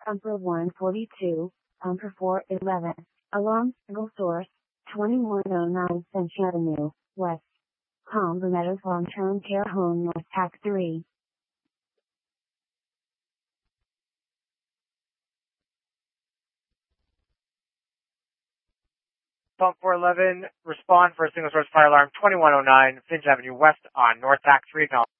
Pumper 142, Pumper 411, alarm, single source, 2109 Finch Avenue, West, Palmer Meadows Long-Term Care Home, North Tac 3. Pump 411, respond for a single source fire alarm 2109 Finch Avenue West on North Tac 3.